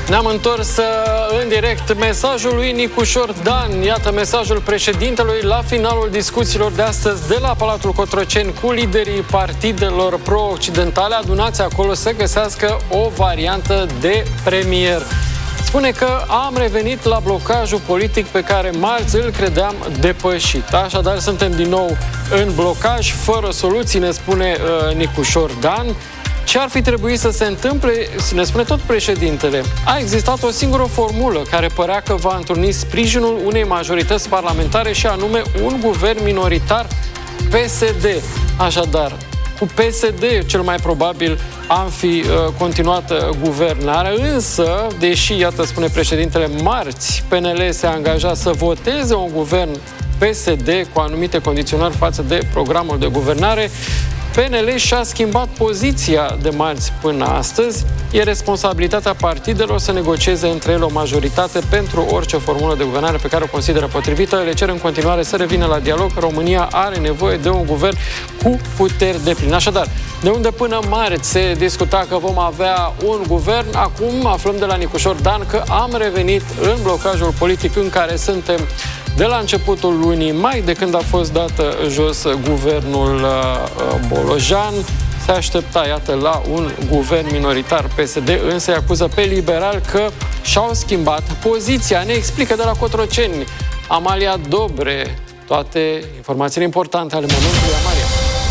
Ne-am întors în direct mesajul lui Nicușor Dan. Iată mesajul președintelui la finalul discuțiilor de astăzi de la Palatul Cotroceni cu liderii partidelor pro-occidentale adunați acolo să găsească o variantă de premier. Spune că am revenit la blocajul politic pe care marți îl credeam depășit. Așadar, suntem din nou în blocaj, fără soluții, ne spune Nicușor Dan. Ce ar fi trebuit să se întâmple, ne spune tot președintele. A existat o singură formulă care părea că va întruni sprijinul unei majorități parlamentare și anume un guvern minoritar PSD. Așadar, cu PSD cel mai probabil am fi continuat guvernarea, însă, deși, iată, spune președintele, marți PNL se angaja să voteze un guvern PSD cu anumite condiționări față de programul de guvernare, PNL și-a schimbat poziția de marți până astăzi. E responsabilitatea partidelor să negocieze între ele o majoritate pentru orice formulă de guvernare pe care o consideră potrivită. Le cer în continuare să revină la dialog. România are nevoie de un guvern cu puteri depline. Așadar, de unde până marți se discuta că vom avea un guvern, acum aflăm de la Nicușor Dan că am revenit în blocajul politic în care suntem de la începutul lunii mai, de când a fost dată jos guvernul Bolojan. Se aștepta, iată, la un guvern minoritar PSD, însă îi acuză pe liberal că și-au schimbat poziția. Ne explică de la Cotroceni Amalia Dobre toate informațiile importante ale momentului. Amalia.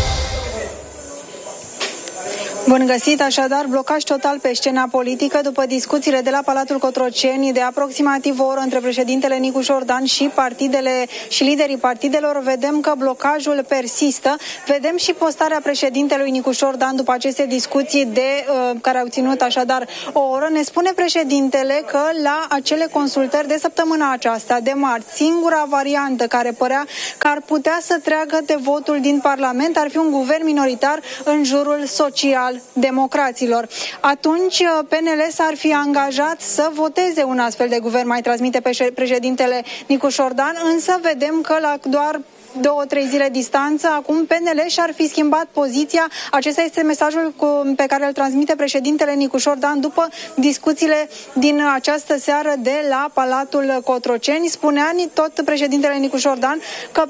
Bun găsit, așadar, blocaj total pe scena politică după discuțiile de la Palatul Cotroceni de aproximativ o oră între președintele Nicușor Dan și partidele și liderii partidelor. Vedem că blocajul persistă. Vedem și postarea președintelui Nicușor Dan după aceste discuții care au ținut așadar o oră. Ne spune președintele că la acele consultări de săptămâna aceasta, de marți, singura variantă care părea că ar putea să treacă de votul din Parlament ar fi un guvern minoritar în jurul social-democraților. Atunci PNL s-ar fi angajat să voteze un astfel de guvern, mai transmite președintele Nicușor Dan, însă vedem că la doar 2-3 zile distanță, acum PNL și-ar fi schimbat poziția. Acesta este mesajul pe care îl transmite președintele Nicușor Dan după discuțiile din această seară de la Palatul Cotroceni. Spunea tot președintele Nicușor Dan că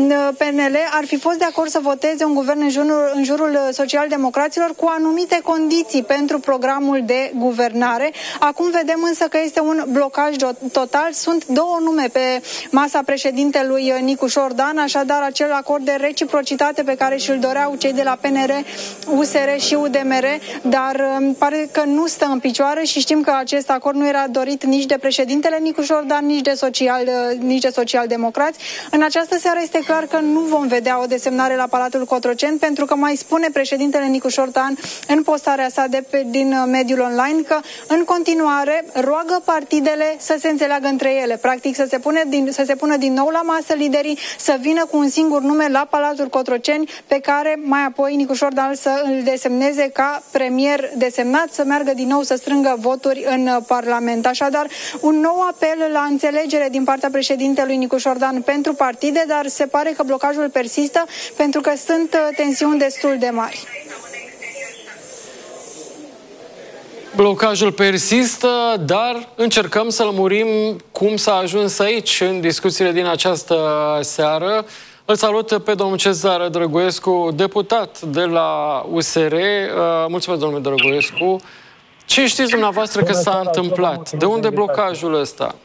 PNL ar fi fost de acord să voteze un guvern în jurul social-democraților cu anumite condiții pentru programul de guvernare. Acum vedem însă că este un blocaj total. Sunt două nume pe masa președintelui Nicușor Dan, așadar acel acord de reciprocitate pe care și-l doreau cei de la PNR, USR și UDMR, dar pare că nu stă în picioare și știm că acest acord nu era dorit nici de președintele Nicușor Dan, nici de social-democrați. În această seară este clar că nu vom vedea o desemnare la Palatul Cotroceni, pentru că mai spune președintele Nicușor Dan în postarea sa din mediul online că în continuare roagă partidele să se înțeleagă între ele, practic să se pună din nou la masă liderii, să vină cu un singur nume la Palatul Cotroceni, pe care mai apoi Nicușor Dan să îl desemneze ca premier desemnat, să meargă din nou să strângă voturi în Parlament. Așadar, un nou apel la înțelegere din partea președintelui Nicușor Dan pentru partide, dar se pare că blocajul persistă pentru că sunt tensiuni destul de mari. Blocajul persistă, dar încercăm să lămurim cum s-a ajuns aici în discuțiile din această seară. Îl salut pe domnul Cezar Drăgoescu, deputat de la USR. Mulțumesc, domnule Drăgoescu. Ce știți dumneavoastră că s-a întâmplat? De unde blocajul ăsta?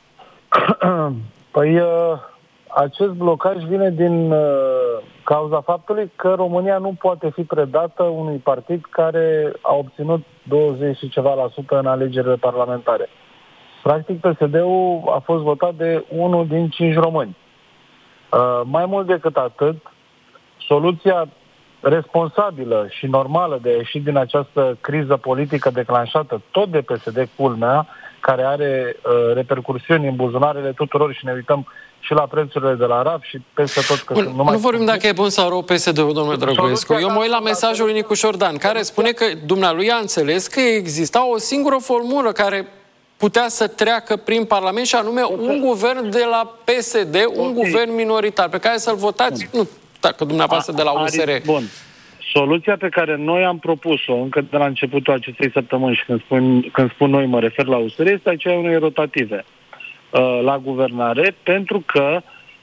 Păi, acest blocaj vine din cauza faptului că România nu poate fi predată unui partid care a obținut 20 și ceva la sută în alegerile parlamentare. Practic, PSD-ul a fost votat de 1 din 5 români. Mai mult decât atât, soluția responsabilă și normală de a ieși din această criză politică declanșată tot de PSD, culmea, care are repercursiuni în buzunarele tuturor și ne uităm și la prețurile de la RAF și peste tot. Că nu vorbim dacă e bun sau rău PSD-ul, domnule Drăgoescu. Eu mă uit la mesajul lui Nicușor Dan, care spune că dumnealui a înțeles că exista o singură formulă care putea să treacă prin Parlament și anume un guvern de la PSD, un guvern minoritar, pe care să-l votați, nu dacă dumneavoastră de la USR. Bun. Soluția pe care noi am propus-o încă de la începutul acestei săptămâni și când spun noi mă refer la USR, este aceea unei rotative la guvernare, pentru că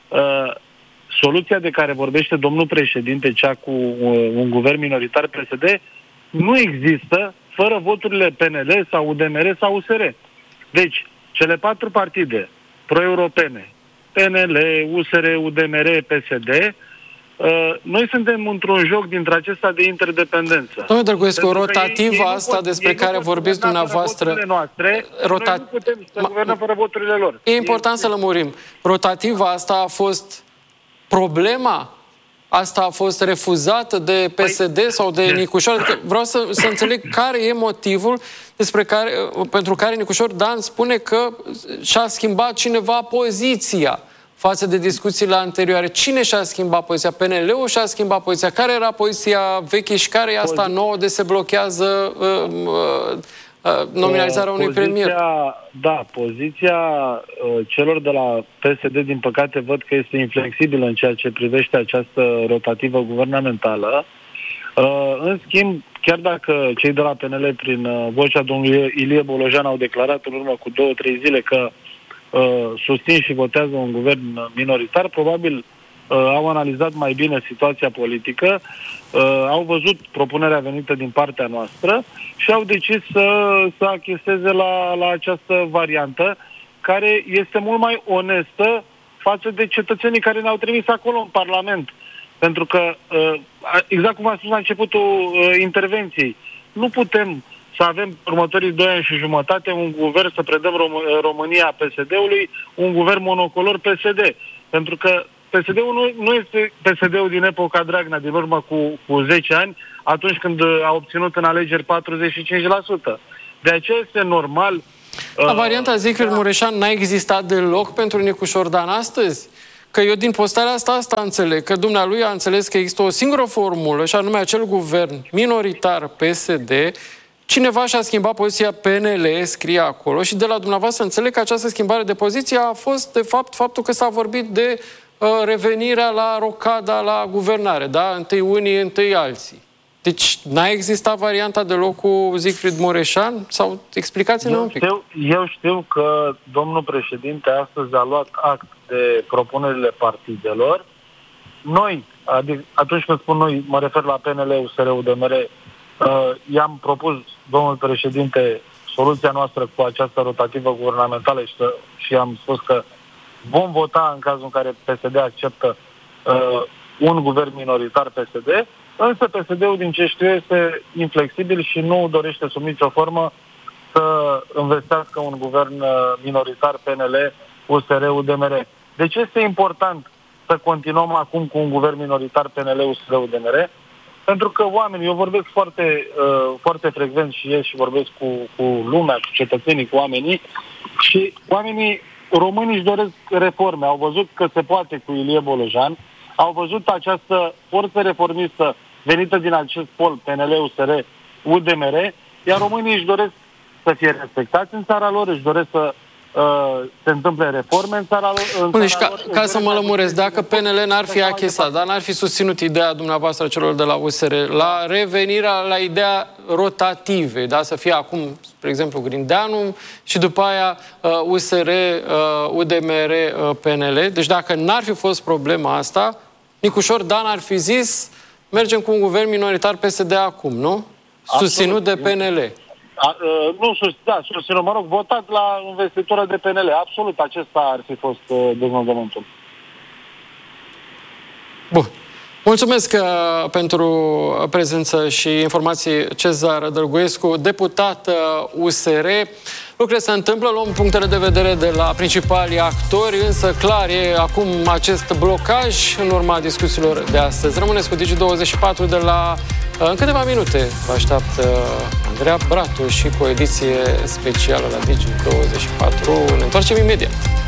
soluția de care vorbește domnul președinte, cea cu un guvern minoritar PSD, nu există fără voturile PNL sau UDMR sau USR. Deci, cele 4 partide pro-europene, PNL, USR, UDMR, PSD, noi suntem într-un joc dintre acesta de interdependență. Domnule Dălguescu, rotativa asta despre care vorbiți dumneavoastră... Noi nu putem să guvernăm fără voturile lor. E important să lămurim. Rotativa asta a fost problema? Asta a fost refuzată de PSD sau de Nicușor? Adică vreau să înțeleg care e motivul pentru care Nicușor Dan spune că și-a schimbat cineva poziția față de discuțiile anterioare. Cine și-a schimbat poziția? PNL-ul și-a schimbat poziția? Care era poziția veche și care e asta nouă de se blochează nominalizarea unui premier? Da, poziția celor de la PSD, din păcate, văd că este inflexibilă în ceea ce privește această rotativă guvernamentală. În schimb, chiar dacă cei de la PNL, prin vocea domnului Ilie Bolojan, au declarat în urmă cu 2-3 zile că susțin și votează un guvern minoritar, probabil au analizat mai bine situația politică, au văzut propunerea venită din partea noastră și au decis să acheseze la această variantă, care este mult mai onestă față de cetățenii care ne-au trimis acolo în Parlament. Pentru că, exact cum am spus la începutul intervenției, nu putem să avem următorii 2 ani și jumătate un guvern, să predăm România PSD-ului, un guvern monocolor PSD. Pentru că PSD-ul nu este PSD-ul din epoca Dragnea, din urmă cu 10 ani, atunci când a obținut în alegeri 45%. De aceea este normal... varianta Siegfried Mureșan n-a existat deloc pentru Nicușor Dan astăzi? Că eu din postarea asta înțeleg, că dumnealui a înțeles că există o singură formulă, și anume acel guvern minoritar PSD. Cineva și-a schimbat poziția PNL, scrie acolo, și de la dumneavoastră înțeleg că această schimbare de poziție a fost, de fapt, faptul că s-a vorbit de revenirea la rocada la guvernare, da? Întâi unii, întâi alții. Deci n-a existat varianta deloc cu Siegfried Mureșan? Sau explicați-ne un pic. Eu știu că domnul președinte astăzi a luat act de propunerile partidelor. Noi, adică atunci când spun noi, mă refer la PNL, USR, UDMR, i-am propus, domnul președinte, soluția noastră cu această rotativă guvernamentală și am spus că vom vota în cazul în care PSD acceptă un guvern minoritar PSD, însă PSD-ul, din ce știu, este inflexibil și nu dorește sub nicio formă să învestească un guvern minoritar PNL, USR, UDMR. Deci este important să continuăm acum cu un guvern minoritar PNL, USR, UDMR, pentru că oamenii, eu vorbesc foarte frecvent și ies și vorbesc cu lumea, cu cetățenii, cu oamenii, și românii își doresc reforme. Au văzut că se poate cu Ilie Bolojan, au văzut această forță reformistă venită din acest pol, PNL, USR, UDMR, iar românii își doresc să fie respectați în țara lor, își doresc să se întâmple reforme în țara lor. Deci, ca să mă lămuresc, dacă PNL n-ar fi achesat, dar n-ar fi susținut ideea dumneavoastră celor de la USR, la revenirea la ideea rotative, da? Să fie acum, spre exemplu, Grindeanu și după aia USR, UDMR, PNL. Deci dacă n-ar fi fost problema asta, Nicușor Dan ar fi zis mergem cu un guvern minoritar PSD acum, nu? Susținut de PNL. Susținut, votat la investitură de PNL. Absolut, acesta ar fi fost deznodământul. Bun. Mulțumesc pentru prezență și informații, Cezar Dălguescu, deputat USR. Lucrurile se întâmplă, luăm punctele de vedere de la principalii actori, însă clar e acum acest blocaj în urma discuțiilor de astăzi. Rămâneți cu Digi24 de la în câteva minute. Vă așteaptă Andreea Bratu și cu o ediție specială la Digi24. Ne întoarcem imediat.